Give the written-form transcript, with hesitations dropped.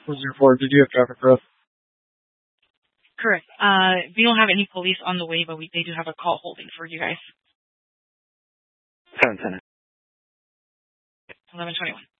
404, did you have traffic for us? Correct. We don't have any police on the way, but they do have a call holding for you guys. 710. 1121.